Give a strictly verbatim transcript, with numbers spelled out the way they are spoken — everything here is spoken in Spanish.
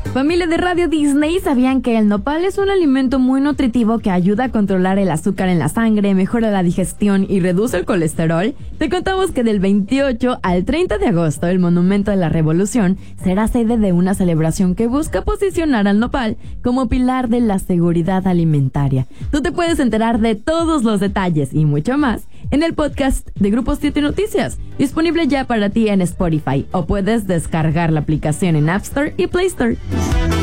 Familia de Radio Disney, ¿sabían que el nopal es un alimento muy nutritivo que ayuda a controlar el azúcar en la sangre, mejora la digestión y reduce el colesterol? Te contamos que del veintiocho al treinta de agosto, el Monumento de la Revolución será sede de una celebración que busca posicionar al nopal como pilar de la seguridad alimentaria. Tú te puedes enterar de todos los detalles y mucho más en el podcast de Grupo siete Noticias, disponible ya para ti en Spotify, o puedes descargar la aplicación en App Store y Play Store.